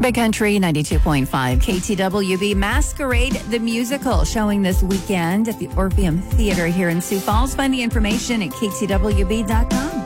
Big Country 92.5 KTWB Masquerade the Musical showing this weekend at the Orpheum Theater here in Sioux Falls. Find the information at ktwb.com.